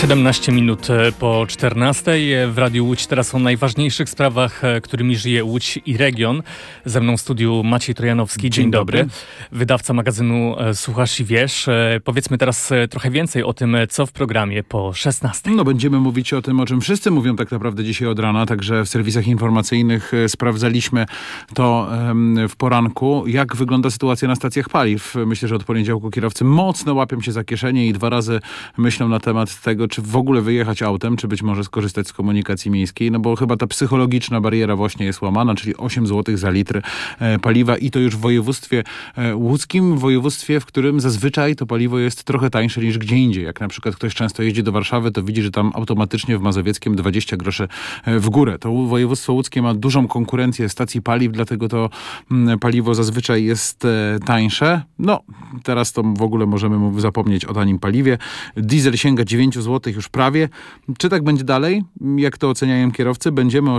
17 minut po 14. W Radiu Łódź teraz o najważniejszych sprawach, którymi żyje Łódź i region. Ze mną w studiu Maciej Trojanowski. Dzień dobry. Wydawca magazynu Słuchasz i Wiesz. Powiedzmy teraz trochę więcej o tym, co w programie po 16. No, będziemy mówić o tym, o czym wszyscy mówią tak naprawdę dzisiaj od rana. Także w serwisach informacyjnych sprawdzaliśmy to w poranku. Jak wygląda sytuacja na stacjach paliw? Myślę, że od poniedziałku kierowcy mocno łapią się za kieszenie i 2 razy myślą na temat tego, czy w ogóle wyjechać autem, czy być może skorzystać z komunikacji miejskiej, no bo chyba ta psychologiczna bariera właśnie jest łamana, czyli 8 zł za litr paliwa i to już w województwie łódzkim, w województwie, w którym zazwyczaj to paliwo jest trochę tańsze niż gdzie indziej. Jak na przykład ktoś często jeździ do Warszawy, to widzi, że tam automatycznie w Mazowieckiem 20 groszy w górę. To województwo łódzkie ma dużą konkurencję stacji paliw, dlatego to paliwo zazwyczaj jest tańsze. No, teraz to w ogóle możemy zapomnieć o tanim paliwie. Diesel sięga 9 zł już prawie. Czy tak będzie dalej? Jak to oceniają kierowcy? Będziemy